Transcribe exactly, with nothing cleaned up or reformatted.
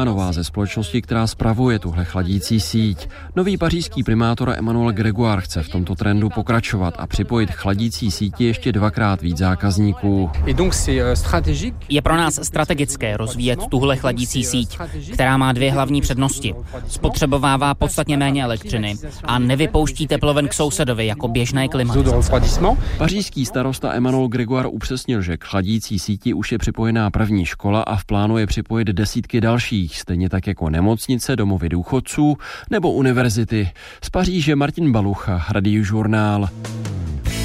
Gánová ze společnosti, která spravuje tuhle chladící síť. Nový pařížský primátor Emmanuel Grégoire chce v tomto trendu pokračovat a připojit chladící síti ještě dvakrát víc zákazníků. Je pro nás strategické rozvíjet tuhle chladící síť, která má dvě hlavní přednosti. Spotřebovává podstatně méně elektřiny a nevypouští teploven k sousedovi jako běžné klimatizace. Pařížský starosta Emmanuel Grégoire upřesnil, že k chladící síti už je připojená první škola a v plánu je připojit desítky dalších, stejně tak jako nemocnice, domovy důchodců nebo univerzity. Z Paříže Martin Balucha, Radiožurnál.